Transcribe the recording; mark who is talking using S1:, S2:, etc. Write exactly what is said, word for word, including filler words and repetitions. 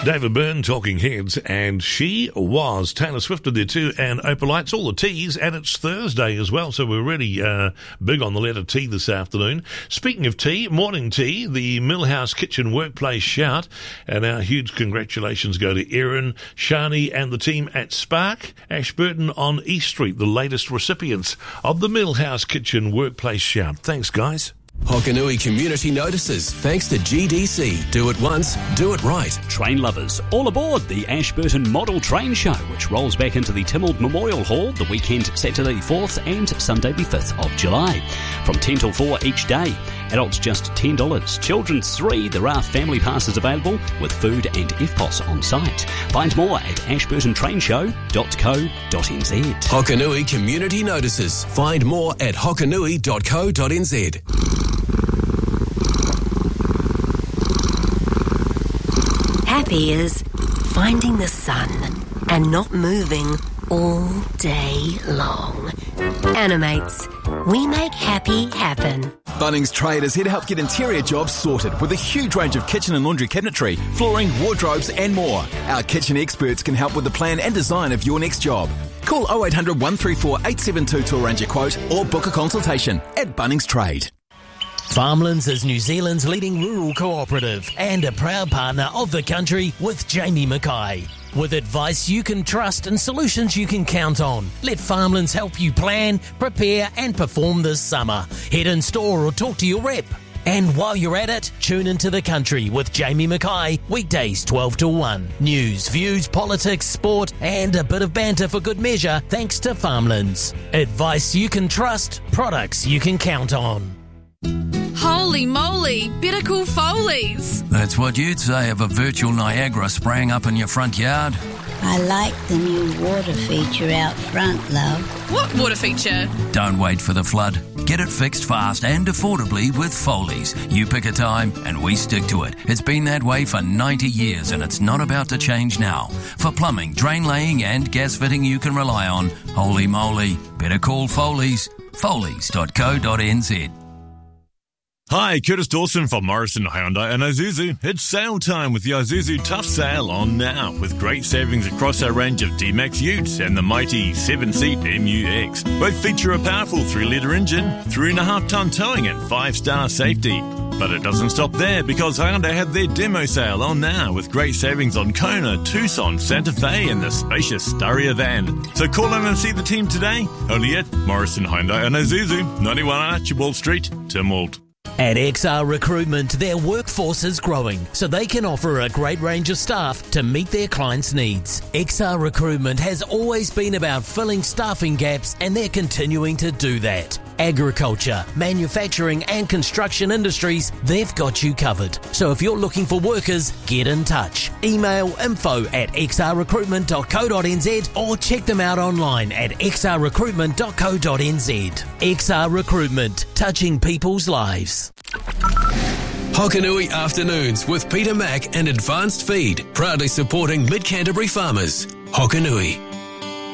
S1: David Byrne, Talking Heads, and She Was. Taylor Swift are there too, and Opalites, all the T's, and it's Thursday as well, so we're really uh, big on the letter T this afternoon. Speaking of tea, morning tea, the Millhouse Kitchen Workplace Shout, and our huge congratulations go to Erin, Shani, and the team at Spark, Ashburton on East Street, the latest recipients of the Millhouse Kitchen Workplace Shout. Thanks, guys.
S2: Hokanui Community Notices, thanks to G D C. Do it once, do it right.
S3: Train lovers, all aboard the Ashburton Model Train Show, which rolls back into the Tynwald Memorial Hall the weekend Saturday the fourth and Sunday the fifth of July. From ten till four each day. Adults just ten dollars. Children's three. There are family passes available with food and F P O S on site. Find more at ashburton train show dot co dot n z.
S2: Hokanui Community Notices. Find more at hokanui dot co dot n z.
S4: Happy is finding the sun and not moving all day long. Animates. We make happy happen.
S5: Bunnings Trade is here to help get interior jobs sorted with a huge range of kitchen and laundry cabinetry, flooring, wardrobes and more. Our kitchen experts can help with the plan and design of your next job. Call oh eight hundred, one three four, eight seven two to arrange a quote or book a consultation at Bunnings Trade.
S6: Farmlands is New Zealand's leading rural cooperative and a proud partner of the country with Jamie Mackay. With advice you can trust and solutions you can count on, let Farmlands help you plan, prepare and perform this summer. Head in store or talk to your rep. And while you're at it, tune into The Country with Jamie Mackay, weekdays twelve to one. News, views, politics, sport and a bit of banter for good measure thanks to Farmlands. Advice you can trust, products you can count on.
S7: Holy moly, better call Foley's.
S8: That's what you'd say of a virtual Niagara spraying up in your front yard.
S9: I like the new water feature out front, love.
S7: What water feature?
S8: Don't wait for the flood. Get it fixed fast and affordably with Foley's. You pick a time and we stick to it. It's been that way for ninety years and it's not about to change now. For plumbing, drain laying and gas fitting you can rely on, holy moly, better call Foley's. Foley's dot co dot n z.
S10: Hi, Curtis Dawson from Morrison Hyundai and Isuzu. It's sale time with the Isuzu Tough Sale on now, with great savings across our range of D-Max Utes and the mighty seven-seat M U X. Both feature a powerful three-litre engine, three and a half tonne towing and five-star safety. But it doesn't stop there, because Hyundai have their demo sale on now with great savings on Kona, Tucson, Santa Fe and the spacious Staria van. So call in and see the team today, only at Morrison Hyundai and Isuzu, ninety-one Archibald Street, Tynwald.
S6: At X R Recruitment, their workforce is growing, so they can offer a great range of staff to meet their clients' needs. X R Recruitment has always been about filling staffing gaps, and they're continuing to do that. Agriculture, manufacturing and construction industries, they've got you covered. So if you're looking for workers, get in touch. Email info at x r recruitment dot co dot n z or check them out online at x r recruitment dot co dot n z. X R Recruitment, touching people's lives.
S2: Hokanui Afternoons with Peter Mack and Advanced Feed, proudly supporting Mid-Canterbury farmers. Hokanui.